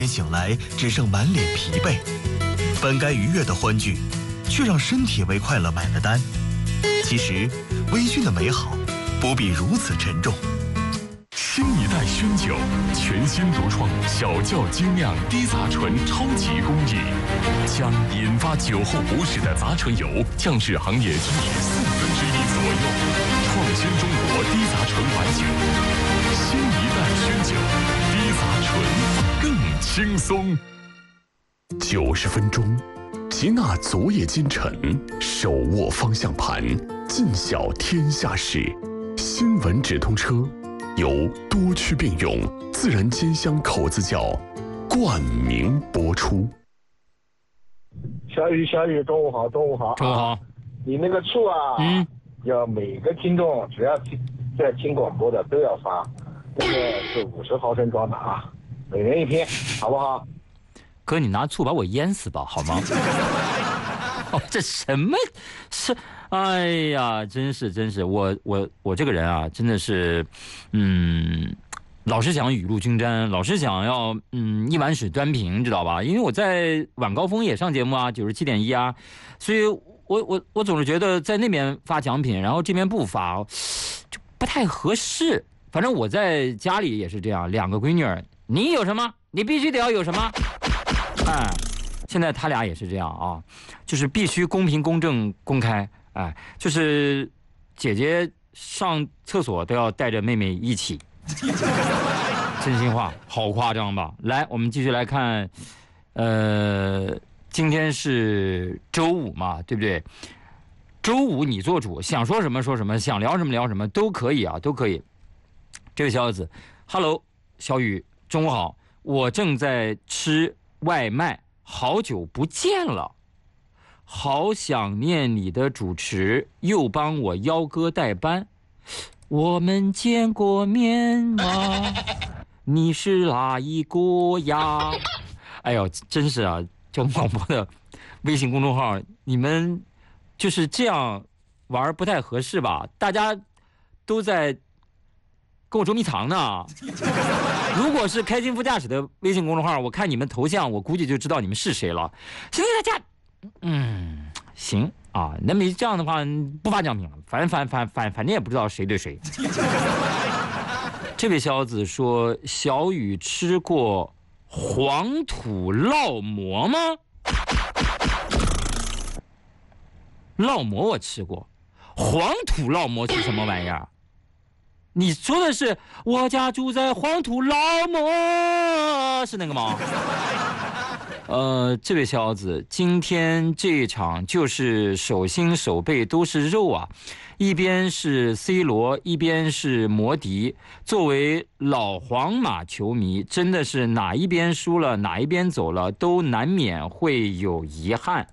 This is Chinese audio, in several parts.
醒来只剩满脸疲惫，本该愉悦的欢聚，却让身体为快乐买了单。其实，微醺的美好不必如此沉重。 新一代熏酒，全新独创小窖精酿低杂醇超级工艺，将引发酒后不适的杂醇油降至行业均值1/4左右，创新中国低杂醇白酒。新一代熏酒，低杂醇更轻松。90分钟，吉纳昨夜今晨，手握方向盘，尽晓天下事。新闻直通车。由多区并用自然煎香口子窖冠名播出。 小雨，中午好。 中午好。 你那个醋啊，要每个听众只要在听广播的都要发，那个是50毫升装的啊，每人1瓶，好不好？ 哥，你拿醋把我淹死吧，好吗？哦，这什么是？哎呀，真是，我这个人啊，真的是，老是想雨露均沾，老是想要一碗水端平，知道吧？因为我在晚高峰也上节目啊，97.1啊，所以我总是觉得在那边发奖品，然后这边不发，就不太合适。反正我在家里也是这样，2个闺女儿，你有什么，你必须得要有什么，哎，现在他俩也是这样啊，就是必须公平、公正、公开。哎，就是姐姐上厕所都要带着妹妹一起，真心话，好夸张吧？来，我们继续来看，今天是周五嘛，对不对？周五你做主，想说什么说什么，想聊什么聊什么都可以啊，都可以。这位小伙子 ，Hello， 小雨，中午好，我正在吃外卖，好久不见了。好想念你的主持，又帮我邀歌代班。我们见过面吗？你是哪一国呀？哎呦，真是啊！交通广播的微信公众号，你们就是这样玩不太合适吧？大家都在跟我捉迷藏呢。如果是开心副驾驶的微信公众号，我看你们头像，我估计就知道你们是谁了。现在大家。行啊，那么这样的话不发奖品了，反正也不知道谁对谁。这位小子说：“小雨吃过黄土烙馍吗？”烙馍我吃过，黄土烙馍是什么玩意儿？你说的是我家住在黄土烙馍，是那个吗？这位小子，今天这一场就是手心手背都是肉啊，一边是 C 罗，一边是摩迪。作为老皇马球迷，真的是哪一边输了，哪一边走了，都难免会有遗憾。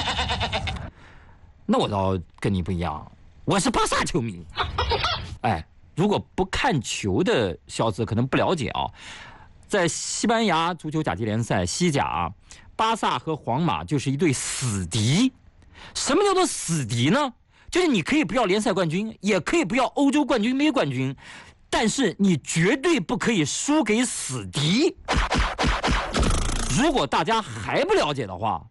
那我倒跟你不一样，我是巴萨球迷。哎，如果不看球的小子可能不了解啊。在西班牙足球甲级联赛西甲，巴萨和皇马就是一对死敌。什么叫做死敌呢？就是你可以不要联赛冠军，也可以不要欧洲冠军、美冠军，但是你绝对不可以输给死敌。如果大家还不了解的话，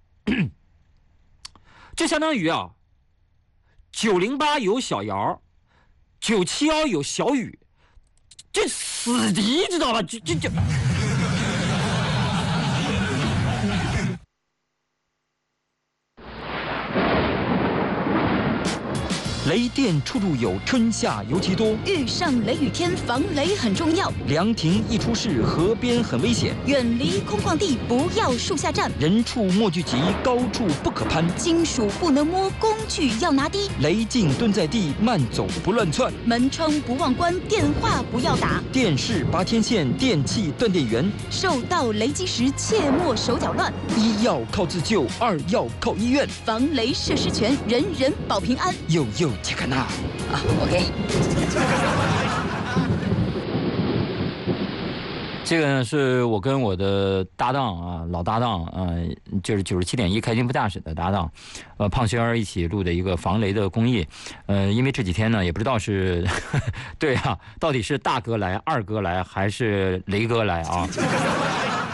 就相当于啊，908有小姚，971有小雨。这死敌知道吧？这。雷电出入有春夏尤其多， 遇上雷雨天防雷很重要。 凉亭一出事，河边很危险。 远离空旷地，不要树下站。 人畜莫聚集，高处不可攀。 金属不能摸，工具要拿低。 雷劲蹲在地，慢走不乱窜。 门窗不忘关，电话不要打。 电视拔天线，电器断电源。 受到雷击时，切莫手脚乱。 1要靠自救，2要靠医院。 防雷设施全，人人保平安。 有切看那。 OK。 这个呢是我跟我的搭档啊，老搭档就是97.1开心副驾驶的搭档，胖轩儿一起录的一个防雷的公益。因为这几天呢也不知道是对啊，到底是大哥来、二哥来还是雷哥来啊？